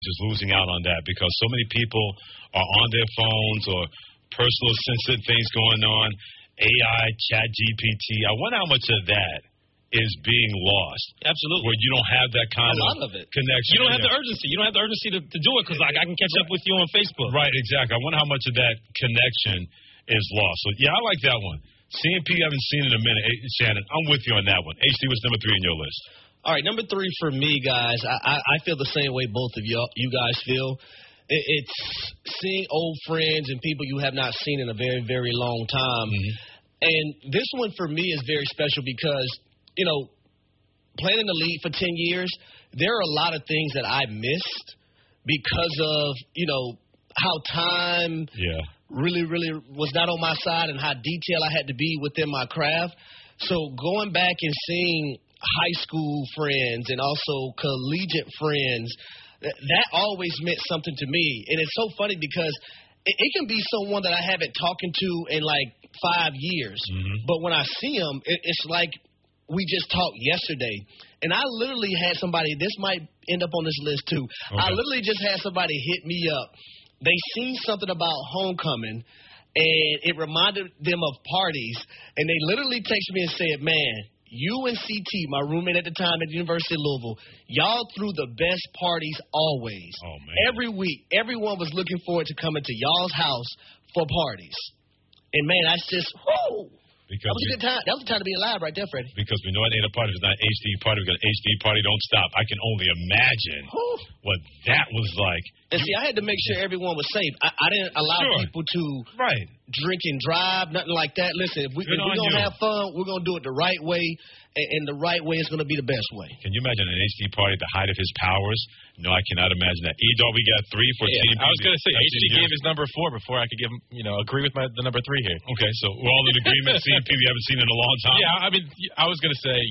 is losing out on that because so many people are on their phones or personal sensitive things going on. AI, Chat GPT. I wonder how much of that is being lost. Absolutely. Where you don't have that kind of connection. You don't have the urgency. You don't have the urgency to do it because I can catch up with you on Facebook. Right, exactly. I wonder how much of that connection is lost. So, yeah, I like that one. CMP, I haven't seen in a minute. Shannon, I'm with you on that one. HD was number 3 on your list. All right, number 3 for me, guys. I feel the same way both of you guys feel. It's seeing old friends and people you have not seen in a very, very long time. Mm-hmm. And this one for me is very special because, you know, playing in the league for 10 years, there are a lot of things that I missed because of, you know, how time really, really was not on my side and how detailed I had to be within my craft. So going back and seeing high school friends and also collegiate friends, that always meant something to me. And it's so funny because it can be someone that I haven't talked to in like 5 years. Mm-hmm. But when I see them, it's like we just talked yesterday. And I literally had somebody, this might end up on this list too. Okay. I literally just had somebody hit me up. They seen something about homecoming, and it reminded them of parties. And they literally texted me and said, man, you and CT, my roommate at the time at the University of Louisville, y'all threw the best parties always. Oh, man. Every week, everyone was looking forward to coming to y'all's house for parties. And, man, that's just, whoo! That was a good time. That was the time to be alive right there, Freddie. Because we know it ain't a party. It's not an HD party. We've got an HD party. Don't stop. I can only imagine what that was like. And see, I had to make sure everyone was safe. I didn't allow people to drink and drive, nothing like that. Listen, if we're going to have fun, we're going to do it the right way. And the right way is going to be the best way. Can you imagine an HD party at the height of his powers? No, I cannot imagine that. E-Dog, we got 3 for CMP. I was going to say, HD gave his number 4 before I could give him, agree with the number 3 here. Okay, so we're all in agreement. CMP we haven't seen in a long time. Yeah, I mean, I was going to say,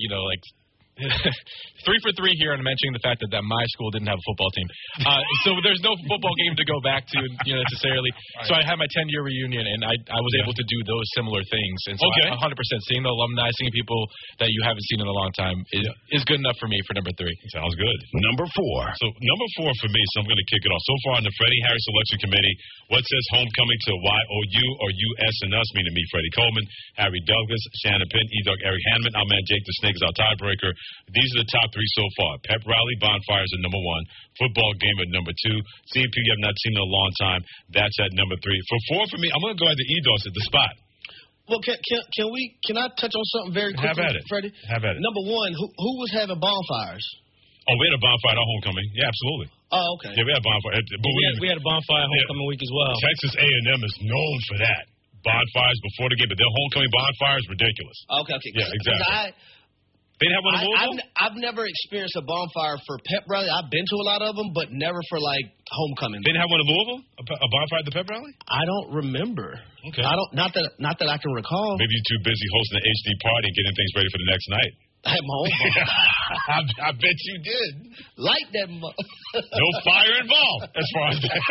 3 for 3 here and mentioning the fact that my school didn't have a football team. So there's no football game to go back to necessarily. So I had my 10-year reunion, and I was able to do those similar things. And so 100% seeing the alumni, seeing people that you haven't seen in a long time is good enough for me for number 3. Sounds good. Number 4. So number 4 for me, so I'm going to kick it off. So far on the Freddie Harris Selection Committee, what says homecoming to Y-O-U or U-S and us, meaning me, Freddie Coleman, Harry Douglas, Shannon Penn, E-Dog, Eric Hanman, our man Jake the Snake is our tiebreaker. These are the top 3 so far. Pep rally, bonfires at number 1. Football game at number 2. CMP you have not seen in a long time. That's at number 3. For 4 for me, I'm going to go ahead to E-Dogs at the spot. Well, can I touch on something very quickly, Have at it. Freddie? Have at it. Number 1, who was having bonfires? Oh, we had a bonfire at our homecoming. Yeah, absolutely. Oh, okay. Yeah, we had a bonfire. We had a bonfire homecoming week as well. Texas A&M is known for that. Bonfires before the game, but their homecoming bonfires ridiculous. Okay. Yeah, exactly. They didn't have one in Louisville? I've never experienced a bonfire for pep rally. I've been to a lot of them, but never for, homecoming. They didn't have one in Louisville? A bonfire at the pep rally? I don't remember. Okay. Not that I can recall. Maybe you're too busy hosting an HD party and getting things ready for the next night. At my home. I bet you did. Like that. No fire involved, as far as that.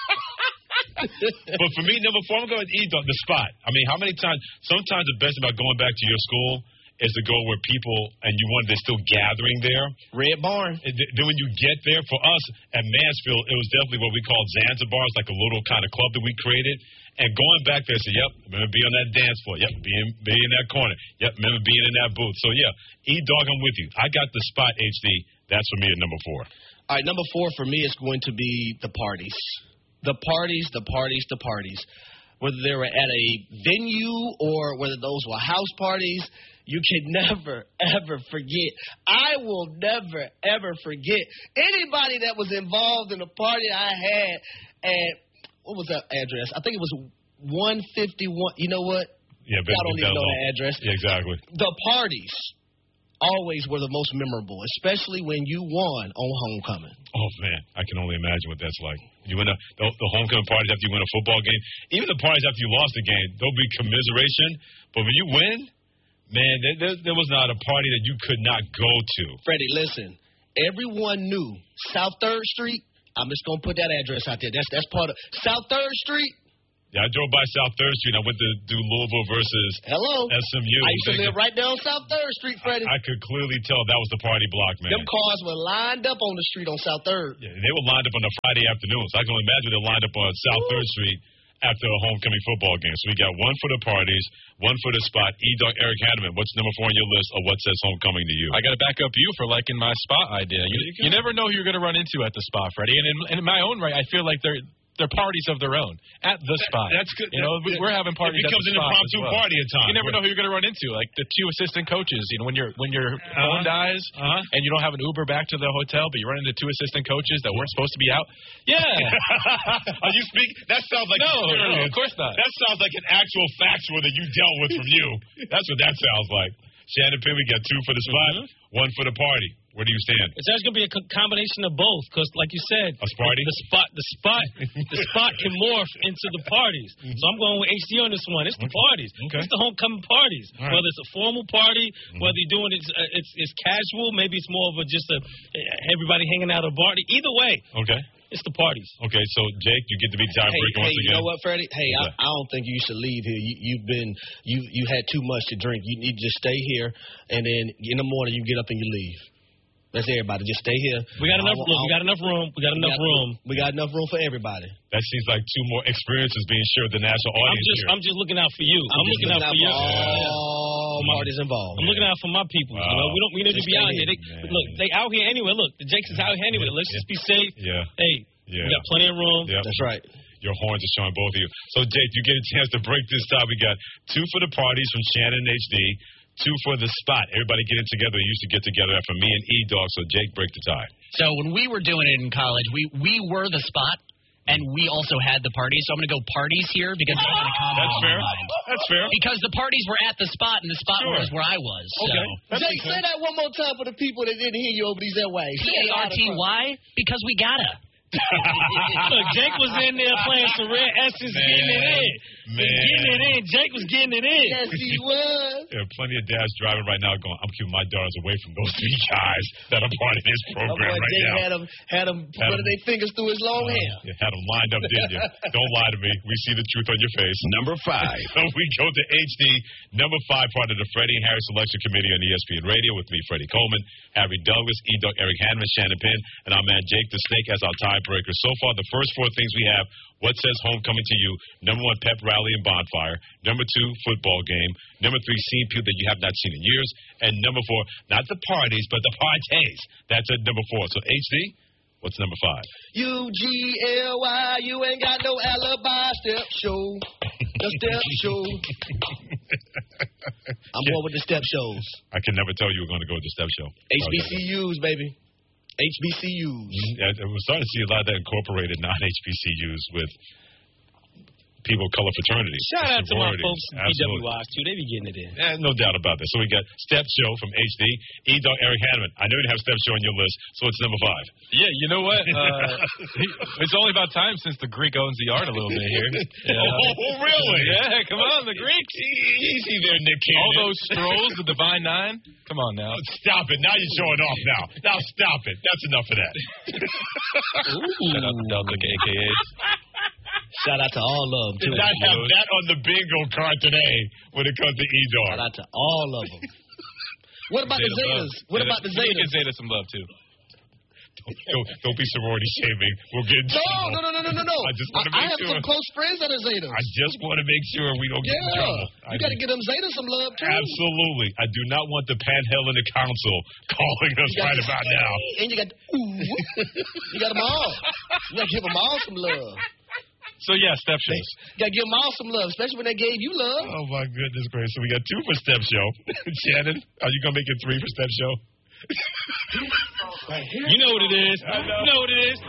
But for me, number 4, I'm going to eat the spot. I mean, how many times? Sometimes the best about going back to your school is to go where people and they're still gathering there. Red Barn. Then when you get there, for us at Mansfield, it was definitely what we called Zanzibar. It's like a little kind of club that we created. And going back there, say, yep, remember being on that dance floor. Yep, being in that corner. Yep, remember being in that booth. So, yeah, E-Dog, I'm with you. I got the spot, HD. That's for me at number 4. All right, number 4 for me is going to be the parties. The parties. Whether they were at a venue or whether those were house parties, you can never, ever forget. I will never, ever forget anybody that was involved in the party I had at, what was that address? I think it was 151. You know what? Yeah, I don't even know that address. Yeah, exactly. The parties always were the most memorable, especially when you won on homecoming. Oh, man, I can only imagine what that's like. You win the homecoming parties after you win a football game. Even the parties after you lost the game, there'll be commiseration. But when you win, man, there was not a party that you could not go to. Freddie, listen, everyone knew South 3rd Street. I'm just going to put that address out there. That's part of South 3rd Street. Yeah, I drove by South 3rd Street. I went to do Louisville versus Hello. SMU. I used to live right there on South 3rd Street, Freddie. I could clearly tell that was the party block, man. Them cars were lined up on the street on South 3rd. Yeah, they were lined up on a Friday afternoon. So I can only imagine they're lined up on South 3rd Street after a homecoming football game. So we got one for the parties, one for the spot. E-Dog Eric Hanneman, what's number 4 on your list of what says homecoming to you? I got to back up you for liking my spot idea. You never know who you're going to run into at the spot, Freddie. And in my own right, I feel like they're parties of their own at the spot. That's good. You know, we're having parties at the spot. It becomes an impromptu party at times. You never know who you're going to run into. Like the 2 assistant coaches. You know, when your phone dies and you don't have an Uber back to the hotel, but you run into 2 assistant coaches that weren't supposed to be out. Yeah. Are you speaking? That sounds like no, of course not. That sounds like an actual factual that you dealt with from you. That's what that sounds like. Shannon Penn, we got 2 for the spot, 1 for the party. Where do you stand? It's actually going to be a combination of both because, like you said, a party? the spot can morph into the parties. So I'm going with HD on this one. It's the parties. Okay. It's the homecoming parties. Right. Whether it's a formal party, whether you're doing it's casual, maybe it's more of just everybody hanging out at a party. Either way, okay, it's the parties. Okay, so Jake, you get to be the tiebreaker once again. You know what, Freddie? Hey, I don't think you should leave here. You had too much to drink. You need to just stay here, and then in the morning you get up and you leave. That's everybody. Just stay here. We got enough room. We got enough room. We got enough room for everybody. That seems like 2 more experiences being shared with the national audience. I'm just looking out for you. I'm looking out for you. All parties involved. I'm looking out for my people. Wow. You know, we need to be out here. They out here anyway. Look, the Jakes is out here anyway. Let's just be safe. Yeah. Hey, we got plenty of room. Yeah. That's right. Your horns are showing, both of you. So, Jake, you get a chance to break this tie. We got 2 for the parties from Shannon and HD. 2 for the spot. Everybody getting together. We used to get together for me and E-Dog, so Jake, break the tie. So when we were doing it in college, we were the spot, and we also had the parties. So I'm going to go parties here because it's going to come. That's fair. That's fair. Because the parties were at the spot, and the spot was where I was. Okay. So. Jake, say that one more time for the people that didn't hear you over these airways. PARTY? Because we gotta. Look, Jake was in there playing some Red Essence, getting it in. Getting it in. Jake was getting it in. Yes, he was. There are plenty of dads driving right now going, I'm keeping my daughters away from those 3 guys that are part of this program right Jake now. had them running their fingers through his long hair. You had them lined up, didn't you? Don't lie to me. We see the truth on your face. Number 5. So we go to HD, number 5, part of the Freddie and Harry Selection Committee on ESPN Radio with me, Freddie Coleman, Harry Douglas, E-Dog Eric Hanneman, Shannon Penn, and our man Jake the Snake as our tiebreaker. So far, the first 4 things we have: what says homecoming to you? Number 1, pep rally and bonfire. Number 2, football game. Number 3, seeing people that you have not seen in years. And number 4, not the parties, but the parties. That's at number 4. So HD, what's number 5? UGLY, you ain't got no alibi. Step show. The step show. I'm going with the step shows. I can never tell you were going to go with the step show. HBCUs, baby. HBCUs. Yeah, we're starting to see a lot of that incorporated non-HBCUs with people of color fraternities. Shout out to my sororities. folks in PWIs, too. They be getting it in. No doubt about that. So we got Step Show from HD. E-Dog Eric Hanneman. I know you have Step Show on your list, so it's number 5. Yeah, you know what? It's only about time since the Greek owns the art a little bit here. Yeah. Oh, really? Yeah, come on, the Greeks. Easy there, Nick Cannon. All those strolls, the Divine Nine. Come on now. Stop it. Now you're showing off now. Now stop it. That's enough of that. Shout out to Delta AKAs. Shout out to all of them, too. Did not have that on the bingo card today when it comes to E-Dog. Shout out to all of them. What about the Zetas? What about the Zetas? Give Zeta some love, too. Don't be sorority shaming. We'll get in trouble. No. I have some close friends that are Zetas. I just want to make sure we don't get in trouble. You got to get them Zetas some love, too. Absolutely. I do not want the Panhellenic Council calling us right about now. And you got you got them all. You got to give them all some love. So, yeah, Step Shows. You got to give them all some love, especially when they gave you love. Oh, my goodness gracious. So we got 2 for Step Show. Shannon, are you going to make it 3 for Step Show? You know what it is. You know what it is.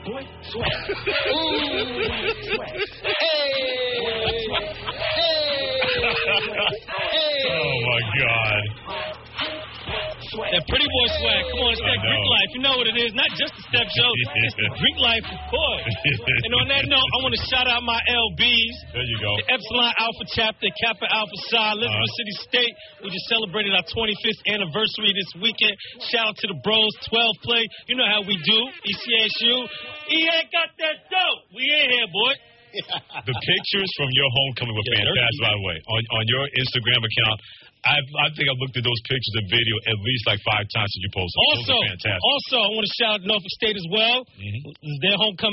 Oh, my God. That pretty boy swag. Come on, it's that Greek life. You know what it is. Not just the Step Show. It's the Greek life, of course. And on that note, I want to shout out my LBs. There you go. The Epsilon Alpha Chapter, Kappa Alpha Psi, Elizabeth City State. We just celebrated our 25th anniversary this weekend. Shout out to the bros, 12 play. You know how we do. ECSU. He ain't got that dope. We in here, boy. The pictures from your homecoming were fantastic, by the way. On your Instagram account, I think I've looked at those pictures and video at least like 5 times since you posted. Those are fantastic. Also, I want to shout out Norfolk State as well. Their homecoming